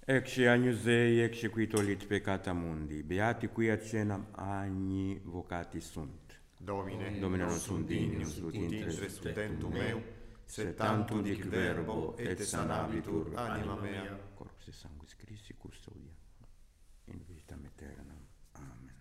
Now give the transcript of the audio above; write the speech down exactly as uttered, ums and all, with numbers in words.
Ecce agnus Dei, ecce qui tollit peccata mundi, beati qui ad cenam agni vocati sunt. Domine, Domine non sum dignus, ut intre sustentum meu, sed tantum dic verbo, et sanabitur anima mea. Corpus et sanguis Christi custodia in vitam aeternam. Amen.